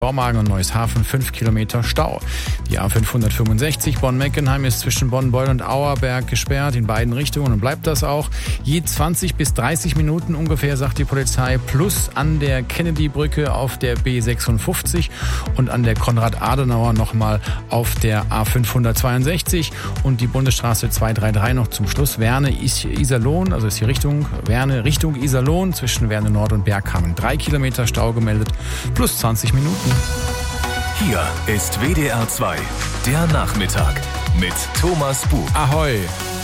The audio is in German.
Dormagen und Neueshafen 5 Kilometer Stau. Die A565 Bonn-Meckenheim ist zwischen Bonn-Beul und Auerberg gesperrt in beiden Richtungen und bleibt das auch. Je 20 bis 30 Minuten ungefähr, sagt die Polizei, plus an der Kennedy-Brücke auf der B56 und an der Konrad-Adenauer nochmal auf der A562 und die Bundesstraße 233 noch zum Schluss. Werne-Iserlohn, also ist die Richtung Werne Richtung Iserlohn zwischen Werne Nord und Bergkamen. 3 Kilometer Stau gemeldet, plus 20 Minuten. Hier ist WDR 2, der Nachmittag mit Thomas Buch. Ahoi!